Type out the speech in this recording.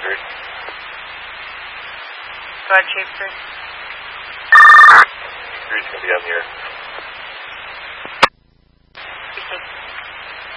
3. Go ahead, Chief 3. Chief 3's going to be on the air.